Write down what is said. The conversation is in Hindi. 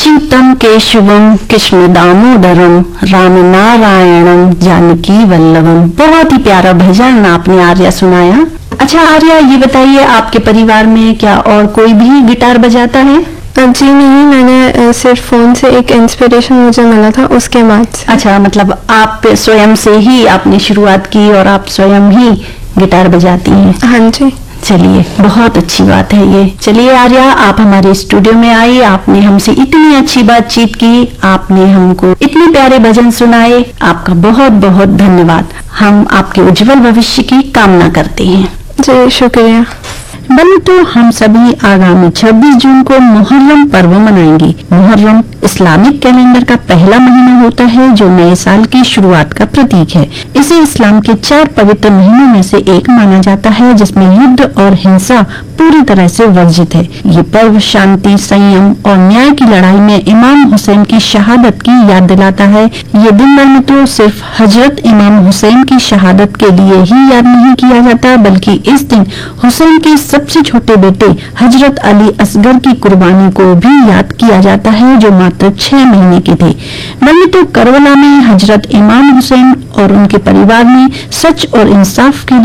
अच्युतम केशवम कृष्ण दामोदरम राम नारायणम जानकी वल्लभम। बहुत ही प्यारा भजन आपने आर्या सुनाया। अच्छा आर्या, ये बताइए आपके परिवार में क्या और कोई भी गिटार बजाता है? जी नहीं, मैंने सिर्फ फोन से एक इंस्पिरेशन मुझे मिला था उसके बाद से। अच्छा, मतलब आप स्वयं से ही आपने शुरुआत की और आप स्वयं ही गिटार बजाती हैं? हाँ जी। चलिए, बहुत अच्छी बात है ये। चलिए आर्या, आप हमारे स्टूडियो में आई, आपने हमसे इतनी अच्छी बातचीत की, आपने हमको इतने प्यारे भजन सुनाए, आपका बहुत बहुत धन्यवाद। हम आपके उज्जवल भविष्य की कामना करते हैं। जी शुक्रिया। बल तो हम सभी आगामी 26 जून को मुहर्रम पर्व मनाएंगे। मुहर्रम इस्लामिक कैलेंडर का पहला महीना होता है जो नए साल की शुरुआत का प्रतीक है। इसे इस्लाम के 4 पवित्र महीनों में से एक माना जाता है जिसमें युद्ध और हिंसा पूरी तरह से वर्जित है। ये पर्व शांति, संयम और न्याय की लड़ाई में इमाम हुसैन की शहादत की याद दिलाता है। ये दिन में तो सिर्फ हजरत इमाम हुसैन की शहादत के लिए ही याद नहीं किया जाता, बल्कि इस दिन हुसैन के सबसे छोटे बेटे हजरत अली असगर की कुर्बानी को भी याद किया जाता है जो मात्र 6 महीने के थे। वहीं तो करबला में हजरत इमाम हुसैन और उनके परिवार ने सच और इंसाफ के